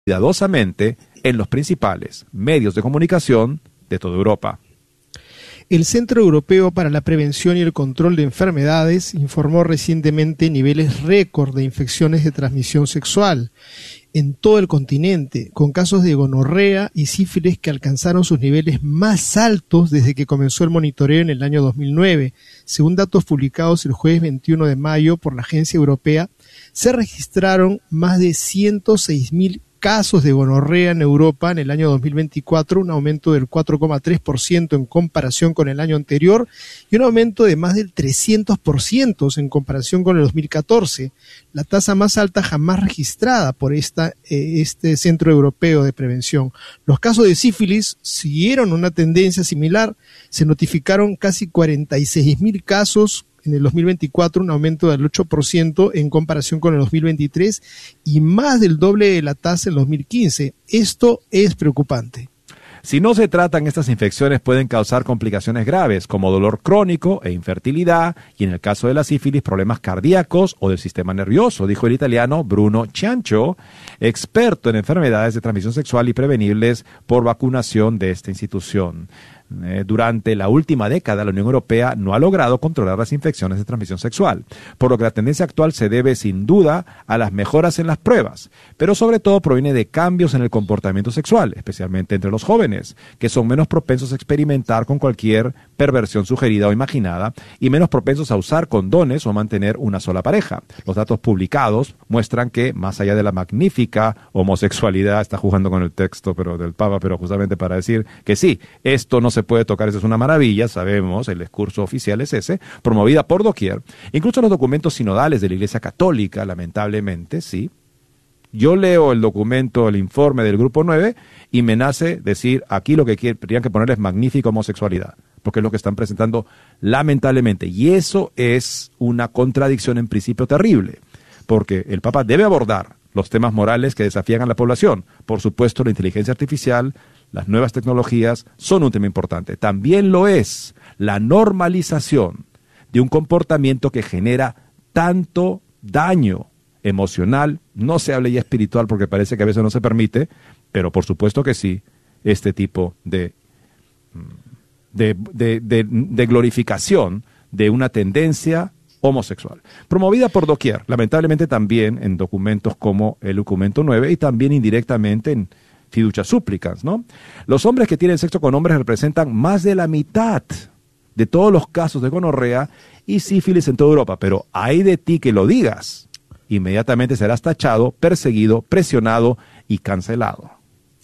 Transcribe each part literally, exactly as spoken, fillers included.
cuidadosamente en los principales medios de comunicación de toda Europa. El Centro Europeo para la Prevención y el Control de Enfermedades informó recientemente niveles récord de infecciones de transmisión sexual en todo el continente, con casos de gonorrea y sífilis que alcanzaron sus niveles más altos desde que comenzó el monitoreo en el año dos mil nueve. Según datos publicados el jueves veintiuno de mayo por la Agencia Europea, se registraron más de ciento seis mil casos de gonorrea en Europa en el año dos mil veinticuatro, un aumento del cuatro coma tres por ciento en comparación con el año anterior y un aumento de más del trescientos por ciento en comparación con el dos mil catorce, la tasa más alta jamás registrada por esta, eh, este Centro Europeo de Prevención. Los casos de sífilis siguieron una tendencia similar, se notificaron casi cuarenta y seis mil casos en el dos mil veinticuatro, un aumento del ocho por ciento en comparación con el dos mil veintitrés y más del doble de la tasa en el dos mil quince. Esto es preocupante. Si no se tratan, estas infecciones pueden causar complicaciones graves como dolor crónico e infertilidad y, en el caso de la sífilis, problemas cardíacos o del sistema nervioso, dijo el italiano Bruno Ciancio, experto en enfermedades de transmisión sexual y prevenibles por vacunación de esta institución. Eh, durante la última década, la Unión Europea no ha logrado controlar las infecciones de transmisión sexual, por lo que la tendencia actual se debe sin duda a las mejoras en las pruebas, pero sobre todo proviene de cambios en el comportamiento sexual, especialmente entre los jóvenes, que son menos propensos a experimentar con cualquier perversión sugerida o imaginada y menos propensos a usar condones o mantener una sola pareja. Los datos publicados muestran que, más allá de la magnífica homosexualidad, está jugando con el texto pero del Papa, pero justamente para decir que sí, esto no se puede tocar, eso es una maravilla, sabemos, el discurso oficial es ese, promovida por doquier, incluso en los documentos sinodales de la Iglesia Católica, lamentablemente, sí. Yo leo el documento, el informe del Grupo nueve, y me nace decir, aquí lo que querían que poner es magnífica homosexualidad, porque es lo que están presentando lamentablemente, y eso es una contradicción en principio terrible, porque el Papa debe abordar los temas morales que desafían a la población. Por supuesto, la inteligencia artificial, las nuevas tecnologías son un tema importante. También lo es la normalización de un comportamiento que genera tanto daño emocional, no se habla ya espiritual porque parece que a veces no se permite, pero por supuesto que sí, este tipo de, de, de, de, de glorificación de una tendencia homosexual, promovida por doquier, lamentablemente también en documentos como el documento nueve y también indirectamente en fiducia súplicas, ¿no? Los hombres que tienen sexo con hombres representan más de la mitad de todos los casos de gonorrea y sífilis en toda Europa, pero hay de ti que lo digas, inmediatamente serás tachado, perseguido, presionado y cancelado.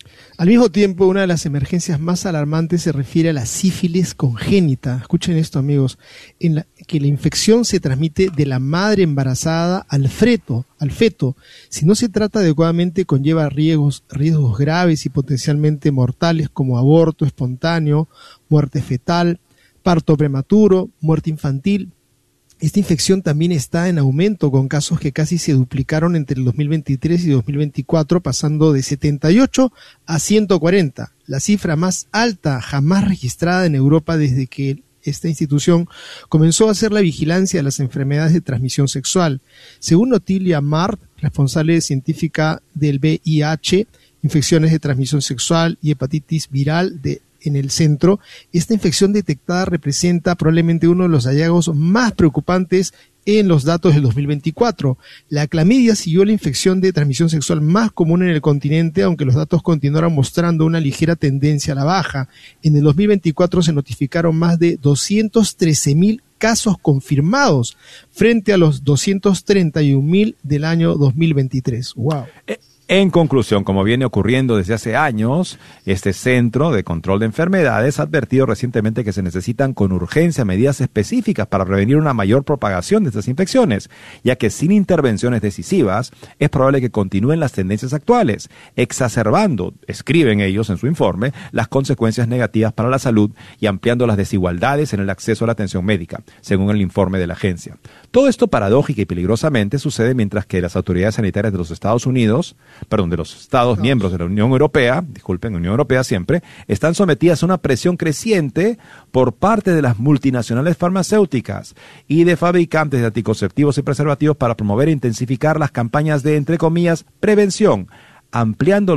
Al mismo tiempo, una de las emergencias más alarmantes se refiere a la sífilis congénita. Escuchen esto, amigos, en la, que la infección se transmite de la madre embarazada al feto, al feto. Si no se trata adecuadamente, conlleva riesgos, riesgos graves y potencialmente mortales como aborto espontáneo, muerte fetal, parto prematuro, muerte infantil. Esta infección también está en aumento, con casos que casi se duplicaron entre el dos mil veintitrés y dos mil veinticuatro, pasando de setenta y ocho a ciento cuarenta, la cifra más alta jamás registrada en Europa desde que esta institución comenzó a hacer la vigilancia de las enfermedades de transmisión sexual. Según Otilia Mart, responsable científica del V I H, infecciones de transmisión sexual y hepatitis viral de en el centro, esta infección detectada representa probablemente uno de los hallazgos más preocupantes en los datos del dos mil veinticuatro. La clamidia siguió la infección de transmisión sexual más común en el continente, aunque los datos continuaron mostrando una ligera tendencia a la baja. En el dos mil veinticuatro se notificaron más de doscientos trece mil casos confirmados frente a los doscientos treinta y un mil del año dos mil veintitrés. ¡Wow! Eh. En conclusión, como viene ocurriendo desde hace años, este Centro de Control de Enfermedades ha advertido recientemente que se necesitan con urgencia medidas específicas para prevenir una mayor propagación de estas infecciones, ya que sin intervenciones decisivas es probable que continúen las tendencias actuales, exacerbando, escriben ellos en su informe, las consecuencias negativas para la salud y ampliando las desigualdades en el acceso a la atención médica, según el informe de la agencia. Todo esto paradójica y peligrosamente sucede mientras que las autoridades sanitarias de los Estados Unidos, perdón, de los Estados miembros de la Unión Europea, disculpen, Unión Europea siempre, están sometidas a una presión creciente por parte de las multinacionales farmacéuticas y de fabricantes de anticonceptivos y preservativos para promover e intensificar las campañas de, entre comillas, prevención, ampliando